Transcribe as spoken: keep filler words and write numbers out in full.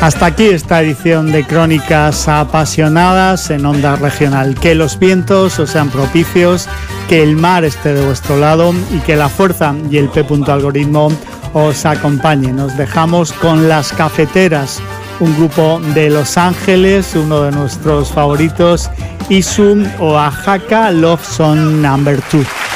Hasta aquí esta edición de Crónicas Apasionadas en Onda Regional. Que los vientos os sean propicios, que el mar esté de vuestro lado y que la fuerza y el P. Algoritmo os acompañen. Nos dejamos con Las Cafeteras, un grupo de Los Ángeles, uno de nuestros favoritos, y su Oaxaca Love Song Number Two.